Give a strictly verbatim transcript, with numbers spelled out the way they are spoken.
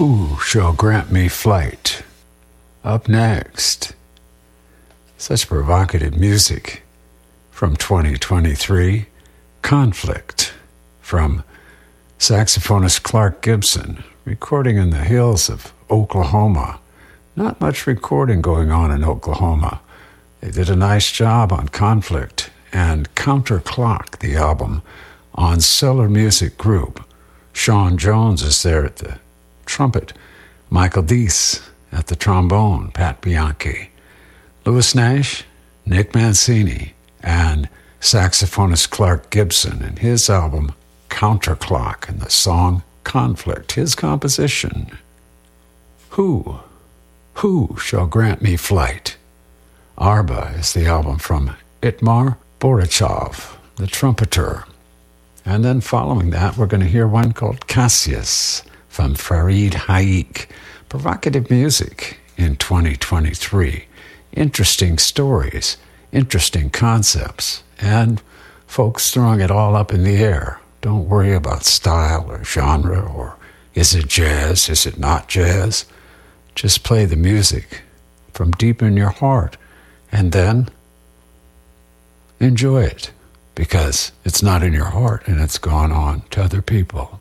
Who shall grant me flight? Up next, such provocative music from twenty twenty-three, Conflict, from saxophonist Clark Gibson, recording in the hills of Oklahoma. Not much recording going on in Oklahoma. They did a nice job on Conflict and Counterclock, the album, on Cellar Music Group. Sean Jones is there at the trumpet, Michael Deese at the trombone, Pat Bianchi, Louis Nash, Nick Mancini, and saxophonist Clark Gibson in his album Counterclock and the song Conflict, his composition. Who, who shall grant me flight? Arba is the album from Itmar Borichov, the trumpeter. And then following that, we're going to hear one called Cassius from Farid Haik. Provocative music in twenty twenty-three. Interesting stories, interesting concepts, and folks throwing it all up in the air. Don't worry about style or genre or is it jazz, is it not jazz? Just play the music from deep in your heart and then enjoy it because it's not in your heart and it's gone on to other people.